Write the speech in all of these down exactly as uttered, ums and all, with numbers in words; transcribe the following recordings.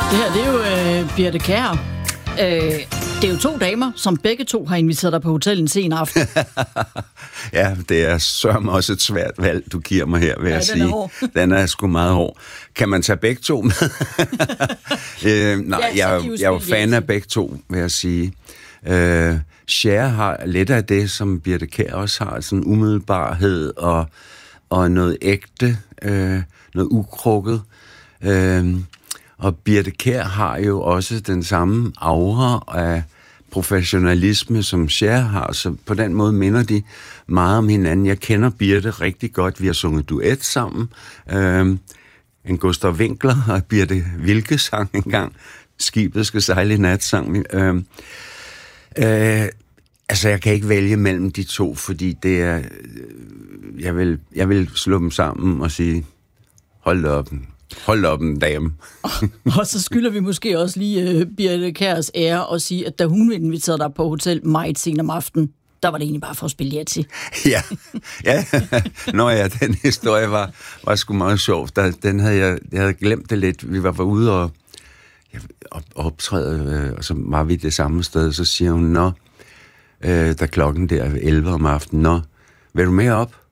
Det her, det er jo øh, Birthe Kjær. Øh, det er jo to damer, som begge to har inviteret dig på hotel en sen aften. Ja, det er sørme også et svært valg, du giver mig her, vil ja, jeg den sige. Er hård. Den er sgu meget hård. Kan man tage begge to med? øh, nej, ja, jeg, jeg er jo fan af begge to, vil jeg sige. Øh, Cher har lidt af det, som Birthe Kjær også har, sådan umiddelbarhed og, og noget ægte, øh, noget ukrukket. Øh, og Birthe Kjær har jo også den samme aura af professionalisme, som Cher har, så på den måde minder de meget om hinanden. Jeg kender Birthe rigtig godt. Vi har sunget duet sammen. Øh, en Gustav Winkler og Birthe Wilke sang engang. Skibet skal sejle i nat sang. Øh, øh, altså, jeg kan ikke vælge mellem de to, fordi det er... Øh, jeg, vil, jeg vil slå dem sammen og sige, hold op, hold op en dame. Og så skylder vi måske også lige uh, Birthe Kjærs ære og sige, at da hun inviterede dig på hotel meget sent om aftenen, der var det egentlig bare for at spille Yatzy. Ja, ja. Nå ja, den historie var, var sgu meget sjov. Der, den havde jeg, jeg havde glemt det lidt. Vi var ude og, og optræde, øh, og så var vi det samme sted. Så siger hun, nå, øh, da klokken der er elleve om aftenen, nå, vil du med op?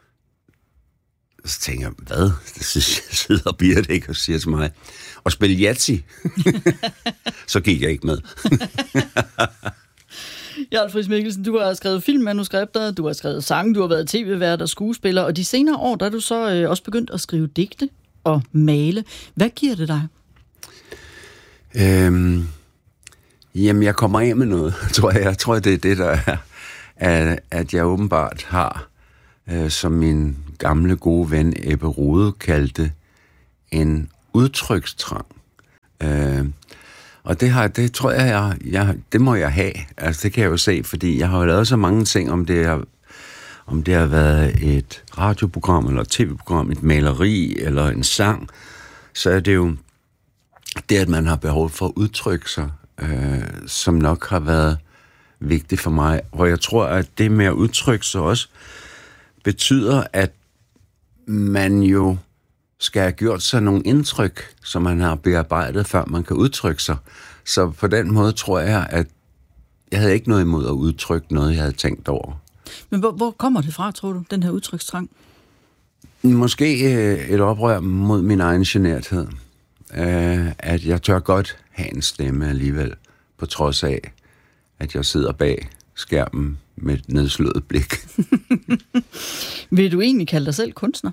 Så tænker jeg, hvad? Så sidder Birthe ikke og siger til mig, og spille Yatzy. Så gik jeg ikke med. Jarl Friis Mikkelsen, du har skrevet filmmanuskripter, du har skrevet sange, du har været tv-vært og skuespiller, og de senere år, der er du så øh, også begyndt at skrive digte og male. Hvad giver det dig? Øhm, jamen, jeg kommer af med noget, tror jeg. Jeg tror, det er det, der er, at, at jeg åbenbart har, øh, som min gamle gode ven Ebbe Rode kaldte, en udtrykstrang. Øh, Og det har, det tror jeg, jeg, jeg, det må jeg have. Altså, det kan jeg jo se, fordi jeg har jo lavet så mange ting, om det har, om det har været et radioprogram, eller et tv-program, et maleri, eller en sang, så er det jo det, at man har behov for at udtrykke sig, øh, som nok har været vigtigt for mig. Og jeg tror, at det med at udtrykke sig også betyder, at man jo skal have gjort sig nogle indtryk, som man har bearbejdet, før man kan udtrykke sig. Så på den måde tror jeg, at jeg havde ikke noget imod at udtrykke noget, jeg havde tænkt over. Men hvor, hvor kommer det fra, tror du, den her udtrykstrang? Måske øh, et oprør mod min egen generthed. Øh, at jeg tør godt have en stemme alligevel, på trods af, at jeg sidder bag skærmen med et nedslået blik. Vil du egentlig kalde dig selv kunstner?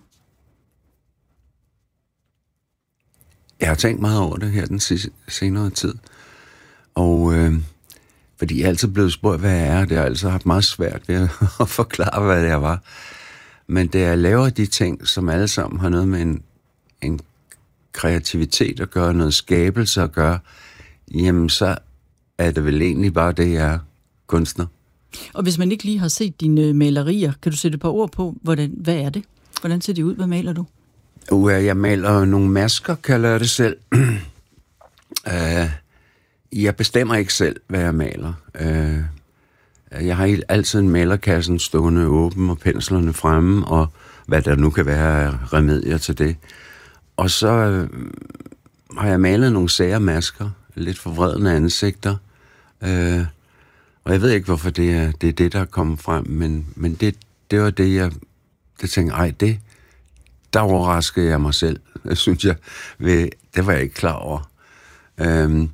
Jeg har tænkt meget over det her den senere tid. Og øh, fordi jeg er altid blevet spurgt, hvad jeg er, det har jeg altid haft meget svært ved at forklare, hvad jeg var. Men da jeg laver de ting, som alle sammen har noget med en, en kreativitet at gøre, noget skabelse at gøre, jamen så er det vel egentlig bare det, jeg er, kunstner. Og hvis man ikke lige har set dine malerier, kan du sætte et par ord på, hvordan, hvad er det? Hvordan ser de ud? Hvad maler du? Uh, jeg maler nogle masker, kalder jeg det selv. uh, jeg bestemmer ikke selv, hvad jeg maler. Uh, jeg har altid en malerkassen stående åben, og penslerne fremme, og hvad der nu kan være af remedier til det. Og så uh, har jeg malet nogle sære masker, lidt forvredne ansigter. Uh, og jeg ved ikke, hvorfor det er det, er det der er kommet frem, men, men det, det var det, jeg det tænkte, ej, det der overraskede jeg mig selv, synes jeg. Ved, det var jeg ikke klar over. Øhm,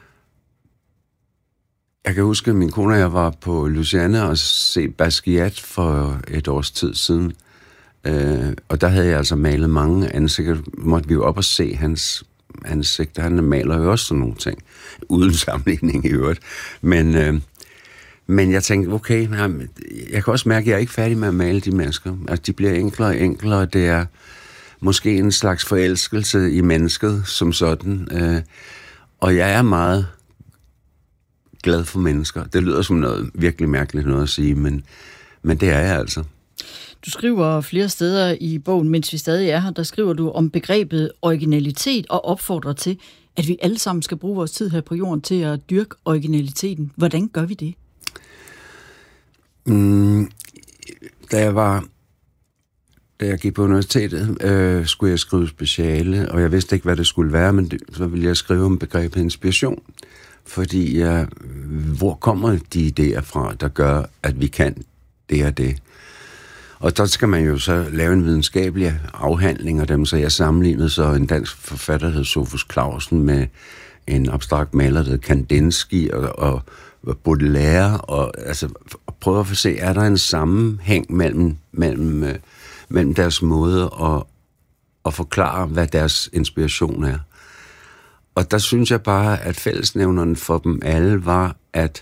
jeg kan huske, at min kone og jeg var på Louisiana og se Basquiat for et års tid siden. Øh, og der havde jeg altså malet mange ansigter. Måtte vi jo op og se hans ansigter. Han maler jo også sådan nogle ting. Uden sammenligning i øvrigt. Men, øh, men jeg tænkte, okay, jeg kan også mærke, at jeg er ikke færdig med at male de mennesker. Altså, de bliver enklere og enklere. Det er måske en slags forelskelse i mennesket som sådan. Øh, og jeg er meget glad for mennesker. Det lyder som noget virkelig mærkeligt noget at sige, men, men det er jeg altså. Du skriver flere steder i bogen, mens vi stadig er her, der skriver du om begrebet originalitet og opfordrer til, at vi alle sammen skal bruge vores tid her på jorden til at dyrke originaliteten. Hvordan gør vi det? Mm, da jeg var da jeg gik på universitetet, øh, skulle jeg skrive speciale, og jeg vidste ikke, hvad det skulle være, men det, så ville jeg skrive om begrebet inspiration. Fordi jeg, hvor kommer de idéer fra, der gør, at vi kan det og det? Og der skal man jo så lave en videnskabelig afhandling af dem, så jeg sammenlignede så en dansk forfatter, der hed Sophus Clausen, med en abstrakt maler, der hed Kandinsky og, og Baudelaire, og altså prøve at få se, er der en sammenhæng mellem, mellem, øh, mellem deres måde at, at forklare, hvad deres inspiration er. Og der synes jeg bare, at fællesnævneren for dem alle var, at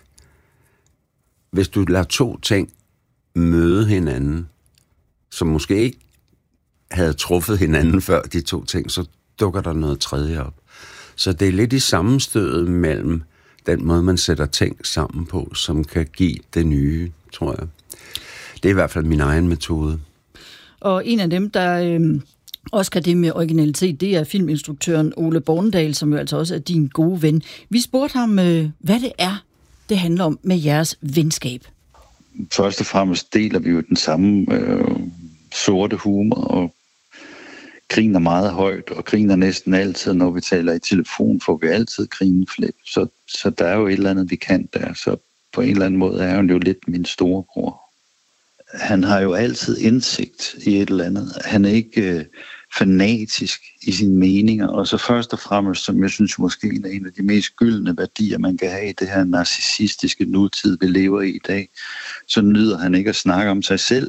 hvis du lader to ting møde hinanden, som måske ikke havde truffet hinanden før de to ting, så dukker der noget tredje op. Så det er lidt i sammenstødet mellem den måde, man sætter ting sammen på, som kan give det nye, tror jeg. Det er i hvert fald min egen metode. Og en af dem, der øh, også kan det med originalitet, det er filminstruktøren Ole Bornedal, som jo altså også er din gode ven. Vi spurgte ham, øh, hvad det er, det handler om med jeres venskab. Først og fremmest deler vi jo den samme øh, sorte humor, og griner meget højt, og griner næsten altid. Når vi taler i telefon, får vi altid grineflip. Så, så der er jo et eller andet, vi kan der. Så på en eller anden måde er han jo lidt min storebror. Han har jo altid indsigt i et eller andet. Han er ikke øh, fanatisk i sine meninger. Og så først og fremmest, som jeg synes måske er en af de mest gyldne værdier, man kan have i det her narcissistiske nutid, vi lever i i dag, så nyder han ikke at snakke om sig selv.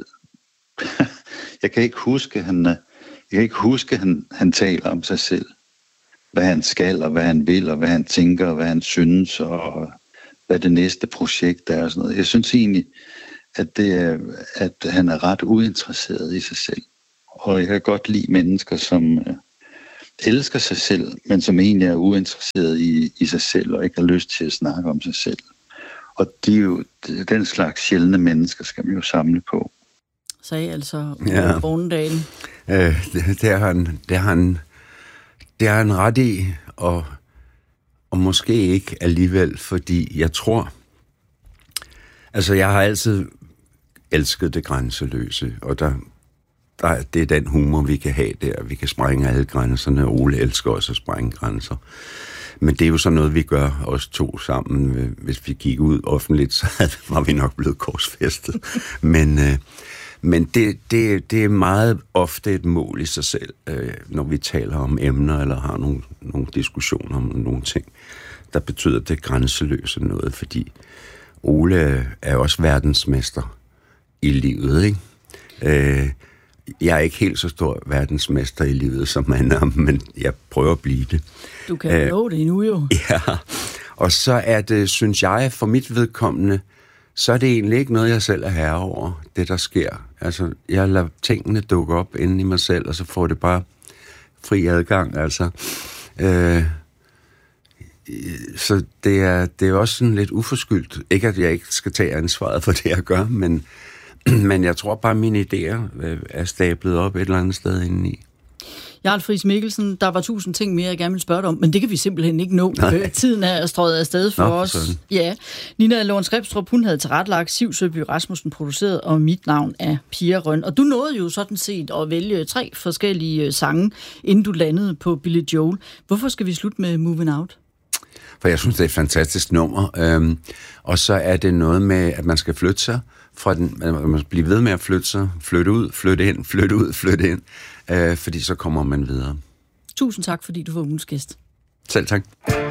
Jeg kan ikke huske, han Jeg kan ikke huske, at han, han taler om sig selv. Hvad han skal, og hvad han vil, og hvad han tænker, og hvad han synes, og hvad det næste projekt er og sådan noget. Jeg synes egentlig, at, det er, at han er ret uinteresseret i sig selv. Og jeg kan godt lide mennesker, som øh, elsker sig selv, men som egentlig er uinteresseret i, i sig selv, og ikke har lyst til at snakke om sig selv. Og de er jo, den slags sjældne mennesker skal man jo samle på. Sagde altså ja. Bornedal. Øh, det, det, har han, det, har han, det har han ret i, og, og måske ikke alligevel, fordi jeg tror, altså jeg har altid elsket det grænseløse, og der, der, det er den humor, vi kan have der. Vi kan sprænge alle grænserne. Ole elsker også at sprænge grænser. Men det er jo sådan noget, vi gør os to sammen. Hvis vi gik ud offentligt, så var vi nok blevet korsfæstet. Men... Øh, Men det, det, det er meget ofte et mål i sig selv, øh, når vi taler om emner eller har nogle, nogle diskussioner om nogle ting, der betyder det grænseløse noget, fordi Ole er også verdensmester i livet, ikke? Øh, jeg er ikke helt så stor verdensmester i livet, som han er, men jeg prøver at blive det. Du kan jo nå det endnu jo. Ja, og så er det, synes jeg, for mit vedkommende, så er det egentlig ikke noget, jeg selv er herre over, det der sker. Altså, jeg lader tingene dukke op inde i mig selv, og så får det bare fri adgang, altså. Øh, så det er, det er også sådan lidt uforskyldt. Ikke, at jeg ikke skal tage ansvaret for det, jeg gør, men, men jeg tror bare, at mine idéer er stablet op et eller andet sted indeni. Jarl Friis Mikkelsen, der var tusind ting mere, jeg gerne vil spørge dig om, men det kan vi simpelthen ikke nå. Nej. Tiden er strøget afsted for Nå, os. Sådan. Ja. Nina Lorentz Repstrup, hun havde tilrettelagt, Siv Søby Rasmussen produceret, og mit navn er Pia Røn. Og du nåede jo sådan set at vælge tre forskellige sange, inden du landede på Billy Joel. Hvorfor skal vi slutte med Moving Out? For jeg synes, det er et fantastisk nummer. Øhm, og så er det noget med, at man skal flytte sig. Fra den, man skal blive ved med at flytte sig. Flytte ud, flytte ind, flytte ud, flytte ind. Øh, fordi så kommer man videre. Tusind tak, fordi du var ugens gæst. Selv tak.